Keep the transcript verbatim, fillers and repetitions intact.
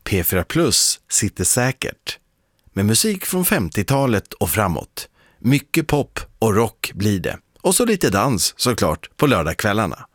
P fyra Plus sitter säkert. Med musik från femtiotalet och framåt. Mycket pop och rock blir det. Och så lite dans såklart på lördagskvällarna.